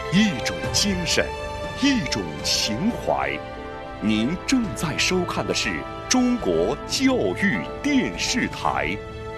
一种精神，一种情怀。您正在收看的是中国教育电视台。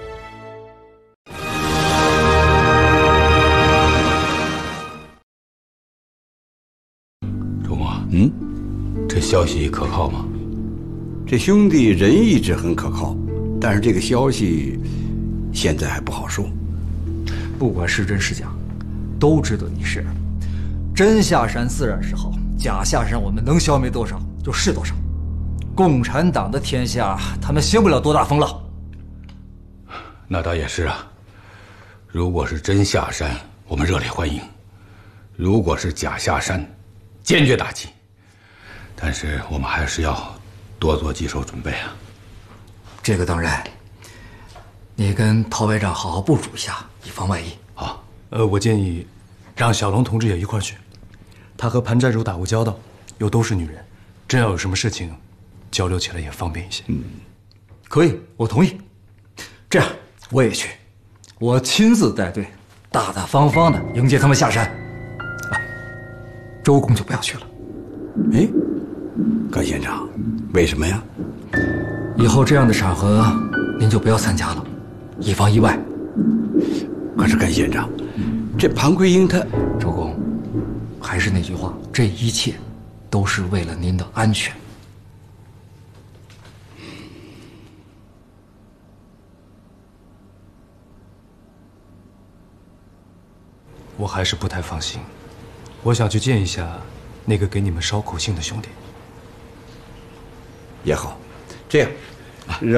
周末，这消息可靠吗？ 这兄弟人一直很可靠，但是这个消息现在还不好说。 不管是真是假，都值得你试。真下山自然是好，假下山我们能消灭多少就是多少。共产党的天下，他们兴不了多大风浪。 那倒也是啊。如果是真下山，我们热烈欢迎；如果是假下山，坚决打击。但是我们还是要多做几手准备啊。 这个当然，你跟陶排长好好部署一下，以防万一。 好， 我建议让小龙同志也一块儿去。他和潘寨主打过交道，又都是女人，真要有什么事情，交流起来也方便一些。 可以，我同意。这样我也去，我亲自带队，大大方方的迎接他们下山。周公就不要去了。 哎，甘县长，为什么呀？ 以后这样的场合，您就不要参加了，以防意外。 可是甘县长，这庞桂英她…… 周公，还是那句话，这一切都是为了您的安全。 我还是不太放心，我想去见一下那个给你们捎口信的兄弟。 也好，这样，